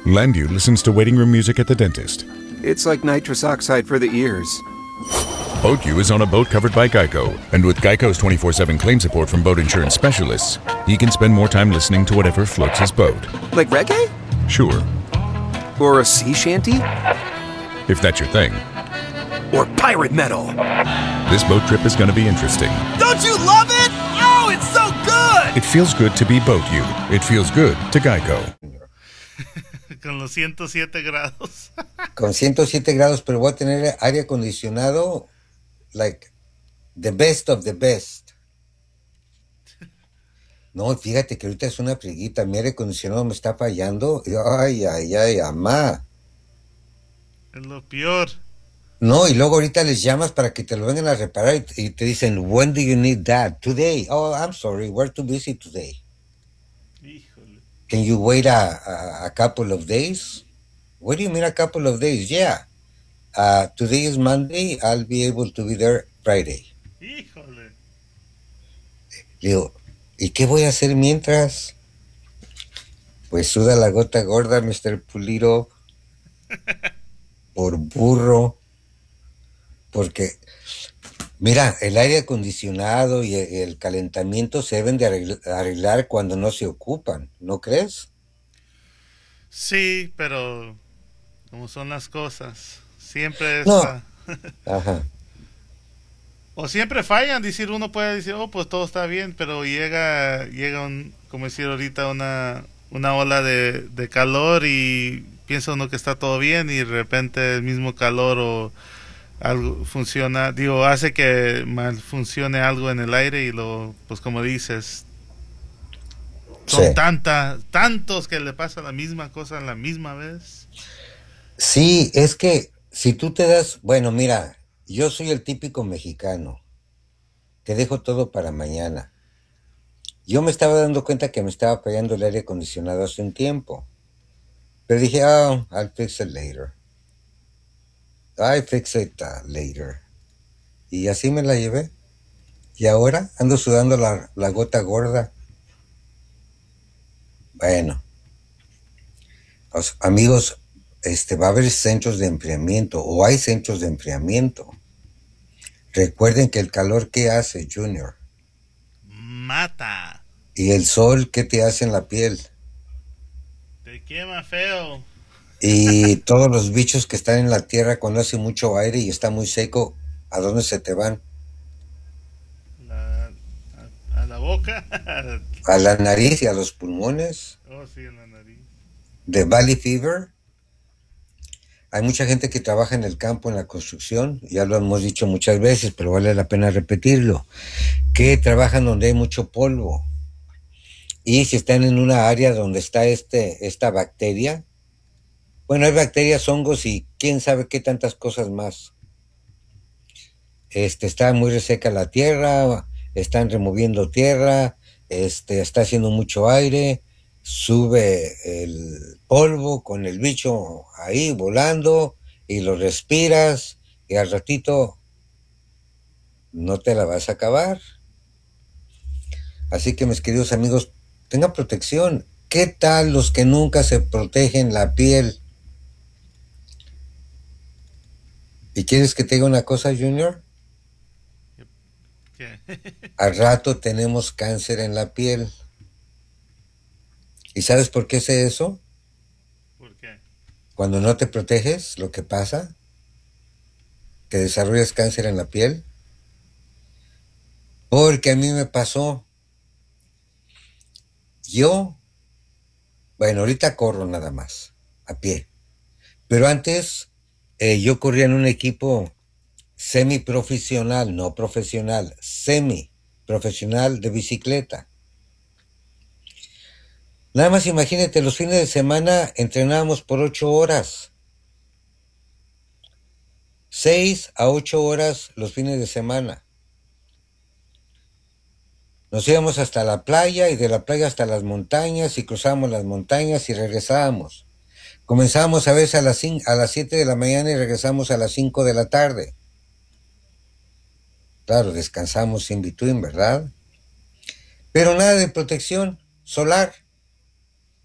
Landu listens to waiting room music at the dentist. It's like nitrous oxide for the ears. BoatU is on a boat covered by Geico, and with Geico's 24/7 claim support from boat insurance specialists, he can spend more time listening to whatever floats his boat. Like reggae? Sure, Or a sea shanty? if that's your thing. Or pirate metal? This boat trip is going to be interesting. Don't you love it? Oh, it's so good! It feels good to be BoatU. It feels good to Geico. Con los 107 grados. Con 107 grados, pero voy a tener aire acondicionado, like, the best of the best. No, fíjate que ahorita es una friguita, mi aire acondicionado me está fallando. Ay, ay, ay, amá. Es lo peor. No, y luego ahorita les llamas para que te lo vengan a reparar y te dicen, when do you need that? Today. Oh, I'm sorry, we're too busy today. Híjole. Can you wait a couple of days? What do you mean a couple of days? Yeah. Today is Monday, I'll be able to be there Friday. Híjole. Digo, ¿y qué voy a hacer mientras? Pues suda la gota gorda, Mr. Pulido. Por burro. Porque, mira, el aire acondicionado y el calentamiento se deben de arreglar cuando no se ocupan, ¿no crees? Sí, pero como son las cosas, siempre es... No. Ajá. O siempre fallan, decir, uno puede decir, oh, pues todo está bien, pero llega como decir ahorita, una ola de calor y piensa uno que está todo bien y de repente el mismo calor o algo funciona, hace que mal funcione algo en el aire y pues como dices, son Sí. tantos que le pasa la misma cosa a la misma vez. Sí, es que si tú te das, bueno, mira, yo soy el típico mexicano que dejo todo para mañana. Yo me estaba dando cuenta que me estaba fallando el aire acondicionado hace un tiempo, pero dije, oh, I'll fix it later. I fix it later. Y así me la llevé. Y ahora ando sudando la gota gorda. Bueno, amigos, va a haber centros de enfriamiento o hay centros de enfriamiento. Recuerden que el calor, ¿qué hace, Junior? Mata. Y el sol, ¿qué te hace en la piel? Te quema feo. Y todos los bichos que están en la tierra cuando hace mucho aire y está muy seco, ¿a dónde se te van? A la boca. A la nariz y a los pulmones. Oh, sí, en la nariz. De Valley Fever. Hay mucha gente que trabaja en el campo, en la construcción, ya lo hemos dicho muchas veces, pero vale la pena repetirlo, que trabajan donde hay mucho polvo. Y si están en una área donde está esta bacteria, bueno, hay bacterias, hongos y quién sabe qué tantas cosas más. Está muy reseca la tierra, están removiendo tierra, está haciendo mucho aire, sube el polvo con el bicho ahí volando y lo respiras y al ratito no te la vas a acabar. Así que mis queridos amigos, tengan protección. ¿Qué tal los que nunca se protegen la piel? ¿Y quieres que te diga una cosa, Junior? ¿Qué? Al rato tenemos cáncer en la piel. ¿Y sabes por qué sé eso? ¿Por qué? Cuando no te proteges, lo que pasa, que desarrollas cáncer en la piel. Porque a mí me pasó. Bueno, ahorita corro nada más, a pie. Pero antes yo corría en un equipo semiprofesional, no profesional, semiprofesional de bicicleta. Nada más imagínate, los fines de semana entrenábamos por 8 horas. 6 a 8 horas los fines de semana. Nos íbamos hasta la playa y de la playa hasta las montañas y cruzábamos las montañas y regresábamos. Comenzábamos a veces a las 7 de la mañana y regresamos a las 5 de la tarde. Claro, descansamos in between, ¿verdad? Pero nada de protección solar.